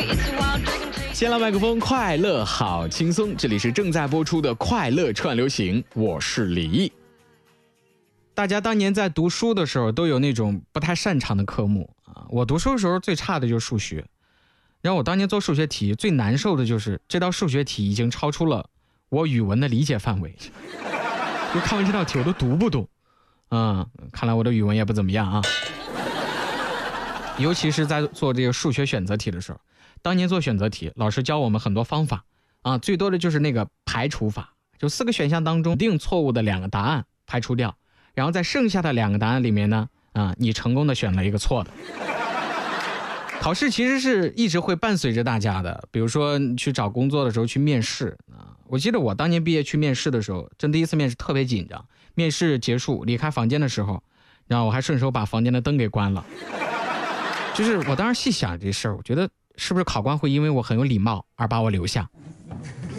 先来麦克风，快乐好轻松，这里是正在播出的快乐串流行，我是李毅。大家当年在读书的时候都有那种不太擅长的科目啊，我读书的时候最差的就是数学，然后我当年做数学题最难受的就是这道数学题已经超出了我语文的理解范围，就看完这道题我都读不懂看来我的语文也不怎么样啊。尤其是在做这个数学选择题的时候，当年做选择题老师教我们很多方法最多的就是那个排除法，就4个选项当中定错误的2个答案排除掉，然后在剩下的2个答案里面呢你成功的选了一个错的。考试其实是一直会伴随着大家的，比如说去找工作的时候去面试我记得我当年毕业去面试的时候，真第一次面试特别紧张，面试结束离开房间的时候，然后我还顺手把房间的灯给关了。就是我当时细想这事儿，我觉得是不是考官会因为我很有礼貌而把我留下。